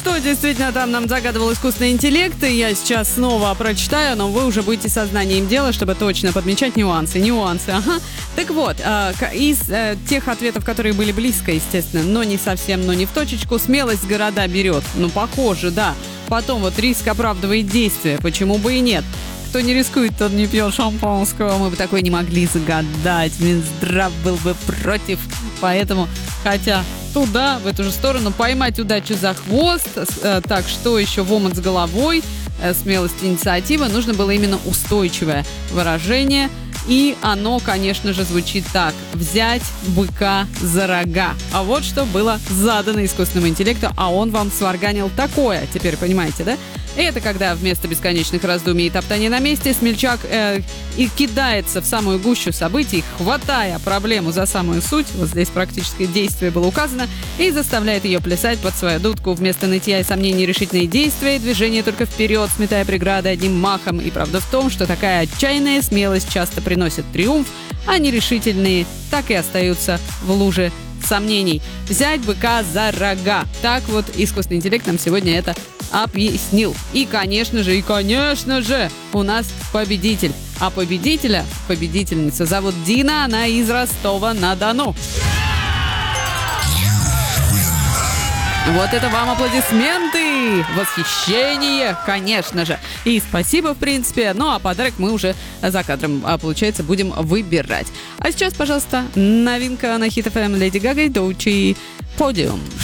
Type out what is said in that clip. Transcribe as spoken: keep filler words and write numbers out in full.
что действительно там нам загадывал искусственный интеллект, и я сейчас снова прочитаю, но вы уже будете сознанием дела, чтобы точно подмечать нюансы. Нюансы, ага. Так вот, э, из э, тех ответов, которые были близко, естественно, но не совсем, но не в точечку, смелость города берет. Ну, похоже, да. Потом вот риск оправдывает действие, почему бы и нет. Кто не рискует, тот не пьет шампанского. Мы бы такое не могли загадать. Минздрав был бы против. Поэтому, хотя туда, в эту же сторону, поймать удачу за хвост. Э, так, что еще в омут с головой? Э, смелость, инициатива. Нужно было именно устойчивое выражение. И оно, конечно же, звучит так. Взять быка за рога. А вот что было задано искусственному интеллекту, а он вам сварганил такое. Теперь понимаете, да? Это когда вместо бесконечных раздумий и топтания на месте смельчак э, и кидается в самую гущу событий, хватая проблему за самую суть, вот здесь практическое действие было указано, и заставляет ее плясать под свою дудку. Вместо нытья и сомнений решительные действия и движение только вперед, сметая преграды одним махом. И правда в том, что такая отчаянная смелость часто приносит триумф, а нерешительные так и остаются в луже сомнений. Взять быка за рога. Так вот искусственный интеллект нам сегодня это объяснил. И, конечно же, и, конечно же, у нас победитель. А победителя, победительница зовут Дина, она из Ростова-на-Дону. Вот это вам аплодисменты, восхищение, конечно же. И спасибо, в принципе. Ну, а подарок мы уже за кадром, получается, будем выбирать. А сейчас, пожалуйста, новинка на Хит эф эм Леди Гага и Доучи «Подиум».